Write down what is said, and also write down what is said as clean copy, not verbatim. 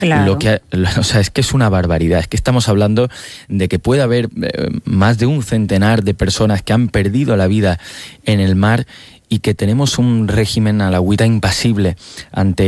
Claro. O sea, es que es una barbaridad. Es que estamos hablando de que puede haber más de un centenar de personas que han perdido la vida en el mar y que tenemos un régimen a la huida impasible ante